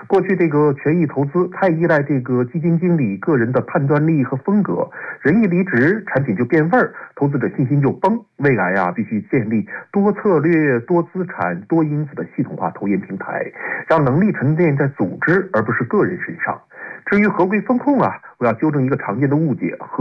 过去这个权益投资太依赖这个基金经理个人的判断力和风格，人一离职，产品就变味儿，投资者信心就崩。未来必须建立多策略、多资产、多因子的系统化投研平台，让能力沉淀在组织而不是个人身上。至于合规风控我要纠正一个常见的误解。